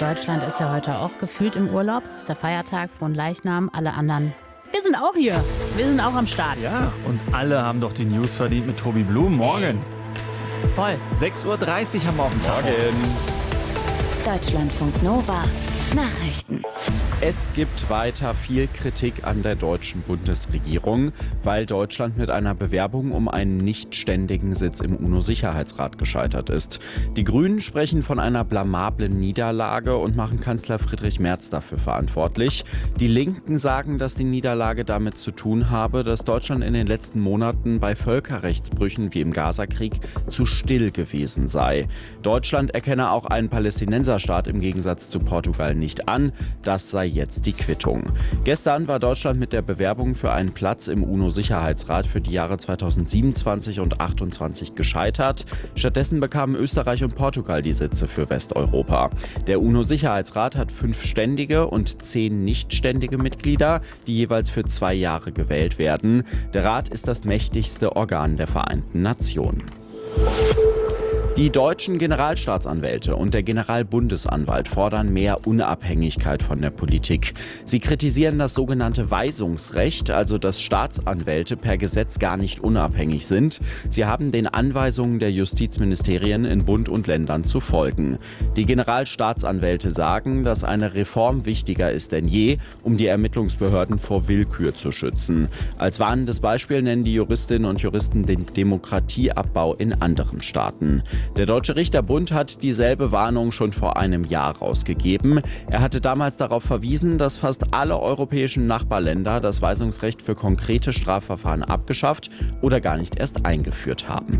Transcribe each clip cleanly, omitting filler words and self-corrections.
Deutschland ist ja heute auch gefühlt im Urlaub. Ist der Feiertag, Fronleichnam, alle anderen. Wir sind auch hier. Wir sind auch am Start. Ja, und alle haben doch die News verdient mit Tobi Blum. Morgen. Voll. 6:30 Uhr haben wir auf dem Tag. Deutschlandfunk Nova. Nachrichten. Es gibt weiter viel Kritik an der deutschen Bundesregierung, weil Deutschland mit einer Bewerbung um einen nicht ständigen Sitz im UNO-Sicherheitsrat gescheitert ist. Die Grünen sprechen von einer blamablen Niederlage und machen Kanzler Friedrich Merz dafür verantwortlich. Die Linken sagen, dass die Niederlage damit zu tun habe, dass Deutschland in den letzten Monaten bei Völkerrechtsbrüchen wie im Gazakrieg zu still gewesen sei. Deutschland erkenne auch einen Palästinenserstaat im Gegensatz zu Portugal nicht an. Das sei jetzt die Quittung. Gestern war Deutschland mit der Bewerbung für einen Platz im UNO-Sicherheitsrat für die Jahre 2027 und 2028 gescheitert. Stattdessen bekamen Österreich und Portugal die Sitze für Westeuropa. Der UNO-Sicherheitsrat hat 5 ständige und 10 nichtständige Mitglieder, die jeweils für 2 Jahre gewählt werden. Der Rat ist das mächtigste Organ der Vereinten Nationen. Die deutschen Generalstaatsanwälte und der Generalbundesanwalt fordern mehr Unabhängigkeit von der Politik. Sie kritisieren das sogenannte Weisungsrecht, also dass Staatsanwälte per Gesetz gar nicht unabhängig sind. Sie haben den Anweisungen der Justizministerien in Bund und Ländern zu folgen. Die Generalstaatsanwälte sagen, dass eine Reform wichtiger ist denn je, um die Ermittlungsbehörden vor Willkür zu schützen. Als warnendes Beispiel nennen die Juristinnen und Juristen den Demokratieabbau in anderen Staaten. Der Deutsche Richterbund hat dieselbe Warnung schon vor einem Jahr rausgegeben. Er hatte damals darauf verwiesen, dass fast alle europäischen Nachbarländer das Weisungsrecht für konkrete Strafverfahren abgeschafft oder gar nicht erst eingeführt haben.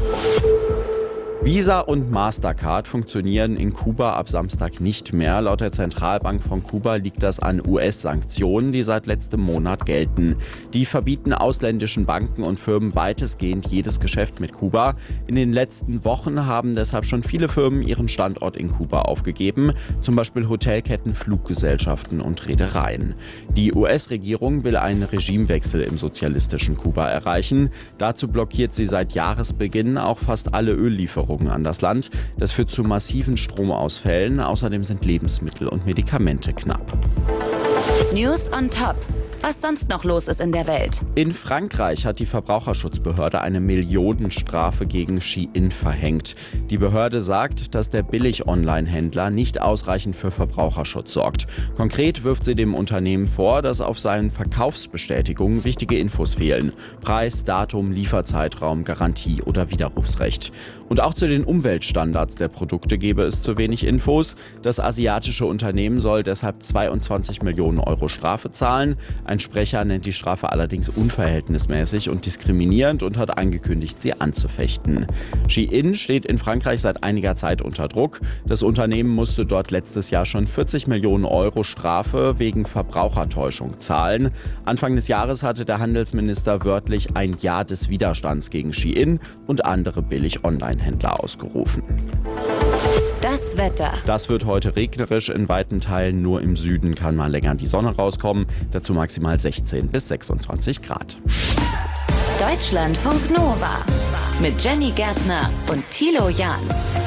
Visa und Mastercard funktionieren in Kuba ab Samstag nicht mehr. Laut der Zentralbank von Kuba liegt das an US-Sanktionen, die seit letztem Monat gelten. Die verbieten ausländischen Banken und Firmen weitestgehend jedes Geschäft mit Kuba. In den letzten Wochen haben deshalb schon viele Firmen ihren Standort in Kuba aufgegeben, zum Beispiel Hotelketten, Fluggesellschaften und Reedereien. Die US-Regierung will einen Regimewechsel im sozialistischen Kuba erreichen. Dazu blockiert sie seit Jahresbeginn auch fast alle Öllieferungen an das Land. Das führt zu massiven Stromausfällen. Außerdem sind Lebensmittel und Medikamente knapp. News on Top. Was sonst noch los ist in der Welt. In Frankreich hat die Verbraucherschutzbehörde eine Millionenstrafe gegen Shein verhängt. Die Behörde sagt, dass der Billig-Online-Händler nicht ausreichend für Verbraucherschutz sorgt. Konkret wirft sie dem Unternehmen vor, dass auf seinen Verkaufsbestätigungen wichtige Infos fehlen. Preis, Datum, Lieferzeitraum, Garantie oder Widerrufsrecht. Und auch zu den Umweltstandards der Produkte gebe es zu wenig Infos. Das asiatische Unternehmen soll deshalb 22 Millionen Euro Strafe zahlen. Ein Sprecher nennt die Strafe allerdings unverhältnismäßig und diskriminierend und hat angekündigt, sie anzufechten. Shein steht in Frankreich seit einiger Zeit unter Druck. Das Unternehmen musste dort letztes Jahr schon 40 Millionen Euro Strafe wegen Verbrauchertäuschung zahlen. Anfang des Jahres hatte der Handelsminister wörtlich ein Jahr des Widerstands gegen Shein und andere Billig-Online-Händler ausgerufen. Das Wetter. Das wird heute regnerisch in weiten Teilen. Nur im Süden kann mal länger die Sonne rauskommen. Dazu maximal 16 bis 26 Grad. Deutschlandfunk Nova. Mit Jenny Gärtner und Thilo Jahn.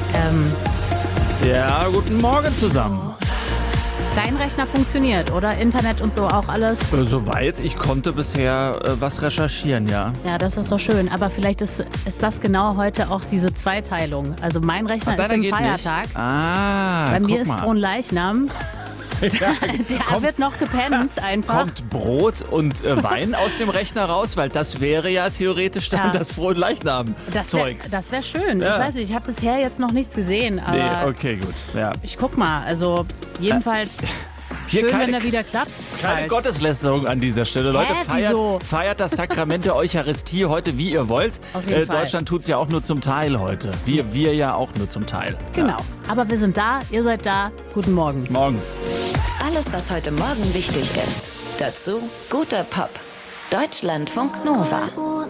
Ja, guten Morgen zusammen. Dein Rechner funktioniert, oder? Internet und so auch alles? Soweit, ich konnte bisher was recherchieren, ja. Ja, das ist doch schön. Aber vielleicht ist das genau heute auch diese Zweiteilung. Also mein Rechner ist im Feiertag. Nicht. Ah, Bei mir guck ist mal. Fronleichnam. Der wird noch gepennt einfach. Kommt Brot und Wein aus dem Rechner raus? Weil das wäre ja theoretisch dann das Frohleichnam-Zeugs. Das wär schön. Ja. Ich weiß nicht, ich habe bisher jetzt noch nichts gesehen. Aber Nee, okay, gut. Ja. ich guck mal. Also jedenfalls Hier schön, wenn er wieder klappt. Keine Halt. Gotteslästerung an dieser Stelle. Leute, Wieso? feiert das Sakrament der Eucharistie heute, wie ihr wollt. Auf jeden Fall. Deutschland tut es ja auch nur zum Teil heute. Wir ja auch nur zum Teil. Genau. Ja. Aber wir sind da, ihr seid da. Guten Morgen. Morgen. Alles, was heute Morgen wichtig ist. Dazu guter Pop. Deutschlandfunk Nova.